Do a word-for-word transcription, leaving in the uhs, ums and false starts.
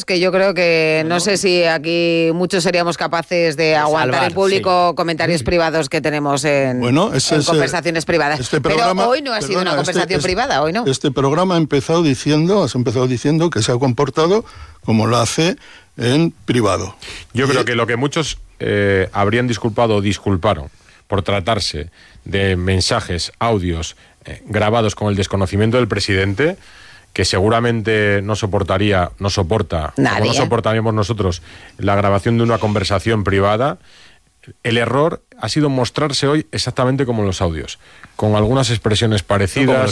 que yo creo que bueno, no sé si aquí muchos seríamos capaces de aguantar salvar, en público sí. comentarios privados que tenemos en, bueno, ese, en conversaciones ese, privadas. Este programa, Pero hoy no ha sido perdona, una conversación este, privada, hoy no. Este programa ha empezado diciendo, has empezado diciendo que se ha comportado como lo hace en privado. Yo y creo que lo que muchos eh, habrían disculpado o disculparon por tratarse de mensajes, audios eh, grabados con el desconocimiento del presidente, que seguramente no soportaría, no soporta, Nadie. como no soportaríamos nosotros, la grabación de una conversación privada. El error ha sido mostrarse hoy exactamente como en los audios, con algunas expresiones parecidas,